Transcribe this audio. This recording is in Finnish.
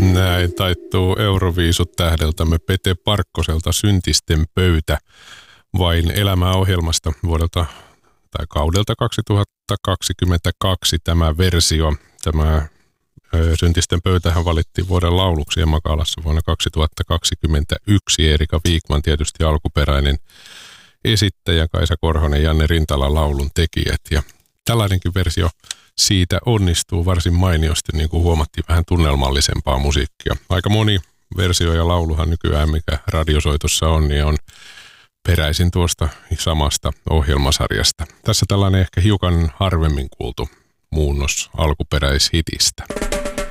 Näin taittuu Euroviisut tähdeltämme Pete Parkkoselta Syntisten pöytä vain elämää ohjelmasta vuodelta tai kaudelta 2022 tämä versio. Tämä Syntisten pöytähän valittiin vuoden lauluksi Emakalassa vuonna 2021. Erika Viikman tietysti alkuperäinen esittäjä, Kaisa Korhonen ja Janne Rintala laulun tekijät. Ja tällainenkin versio siitä onnistuu varsin mainiosti, niin kuin huomattiin, vähän tunnelmallisempaa musiikkia. Aika moni versio ja lauluhan nykyään, mikä radiosoitossa on, niin on peräisin tuosta samasta ohjelmasarjasta. Tässä tällainen ehkä hiukan harvemmin kuultu muunnos alkuperäishitistä.